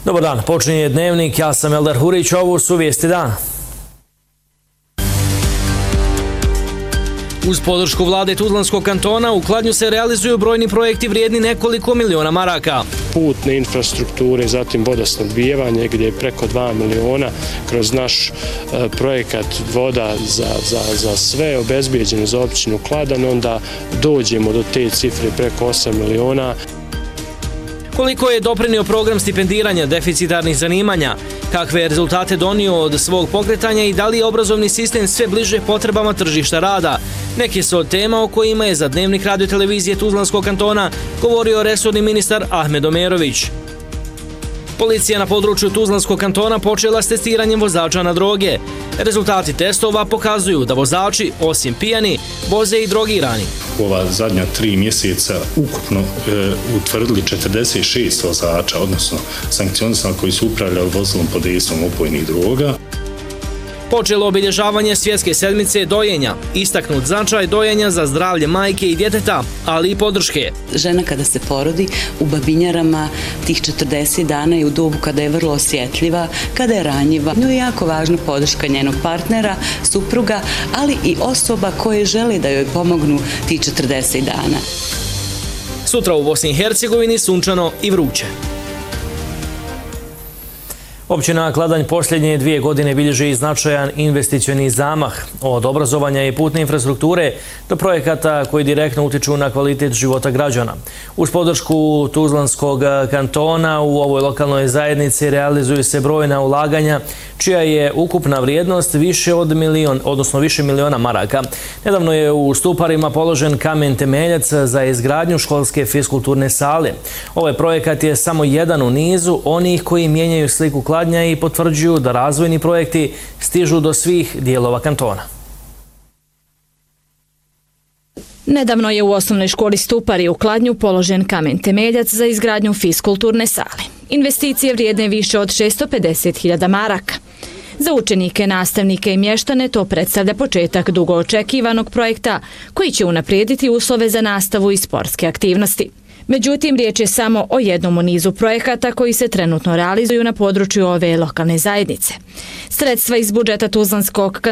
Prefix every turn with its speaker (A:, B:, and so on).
A: Dobar dan, počinje Dnevnik, ja sam Eldar Hurić, ovo su vijesti dana. Uz podršku vlade Tuzlanskog kantona u Kladnju se realizuju brojni projekti vrijedni nekoliko miliona maraka.
B: Putne infrastrukture, zatim vodosnabdijevanje gdje je preko 2 miliona kroz naš projekat voda za sve obezbijeđeno za općinu Kladanj, onda dođemo do te cifre preko 8 miliona.
A: Koliko je doprinio program stipendiranja deficitarnih zanimanja, kakve je rezultate donio od svog pokretanja i da li je obrazovni sistem sve bliže potrebama tržišta rada? Neke su od tema o kojima je za Dnevnik radio televizije Tuzlanskog kantona govorio resorni ministar Ahmed Omerović. Policija na području Tuzlanskog kantona počela s testiranjem vozača na droge. Rezultati testova pokazuju da vozači, osim pijani, voze i drogirani.
C: U ova zadnja 3 mjeseca ukupno utvrdili 46 vozača, odnosno sankcionisani koji su upravljali vozilom pod dejstvom opojnih droga.
A: Počelo obilježavanje svjetske sedmice dojenja, istaknut značaj dojenja za zdravlje majke i djeteta, ali i podrške.
D: Žena kada se porodi u babinjarama tih 40 dana je u dobu kada je vrlo osjetljiva, kada je ranjiva. Nju je jako važna podrška njenog partnera, supruga, ali i osoba koje žele da joj pomognu tih 40 dana.
A: Sutra u Bosni i Hercegovini sunčano i vruće. Općina Kladanj posljednje 2 godine bilježi značajan investicioni zamah od obrazovanja i putne infrastrukture do projekata koji direktno utiču na kvalitet života građana. Uz podršku Tuzlanskog kantona u ovoj lokalnoj zajednici realizuju se brojna ulaganja čija je ukupna vrijednost više miliona maraka. Nedavno je u Stuparima položen kamen temeljac za izgradnju školske fiskulturne sale. Ovaj projekat je samo jedan u nizu onih koji mijenjaju sliku Kladnja i potvrđuju da razvojni projekti stižu do svih dijelova kantona.
E: Nedavno je u osnovnoj školi Stupari u Kladnju položen kamen temeljac za izgradnju fiskulturne sale. Investicije vrijedne više od 650.000 maraka. Za učenike, nastavnike i mještane to predstavlja početak dugo očekivanog projekta koji će unaprijediti uslove za nastavu i sportske aktivnosti. Međutim, riječ je samo o jednom u nizu projekata koji se trenutno realizuju na području ove lokalne zajednice. Sredstva iz budžeta Tuzlanskog